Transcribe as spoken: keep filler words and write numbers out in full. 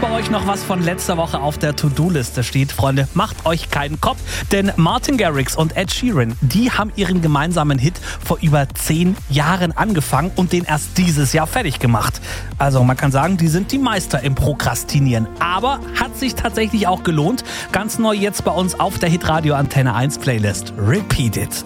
bei euch noch was von letzter Woche auf der To-Do-Liste steht, Freunde, macht euch keinen Kopf, denn Martin Garrix und Ed Sheeran, die haben ihren gemeinsamen Hit vor über zehn Jahren angefangen und den erst dieses Jahr fertig gemacht. Also man kann sagen, die sind die Meister im Prokrastinieren. Aber hat sich tatsächlich auch gelohnt. Ganz neu jetzt bei uns auf der Hitradio Antenne eins Playlist. Repeat It.